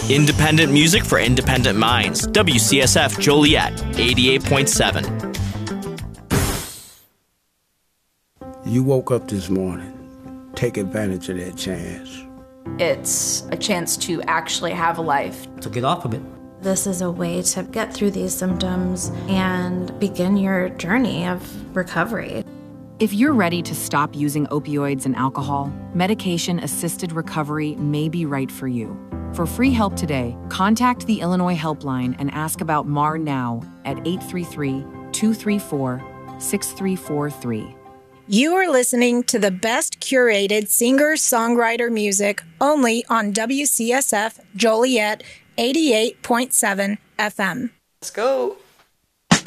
Independent music for independent minds. WCSF Joliet, 88.7. You woke up this morning. Take advantage of that chance. It's a chance to actually have a life. To get off of it. This is a way to get through these symptoms and begin your journey of recovery. If you're ready to stop using opioids and alcohol, medication-assisted recovery may be right for you. For free help today, contact the Illinois Helpline and ask about MAR now at 833-234-6343. You are listening to the best curated singer-songwriter music only on WCSF Joliet 88.7 FM. Let's go.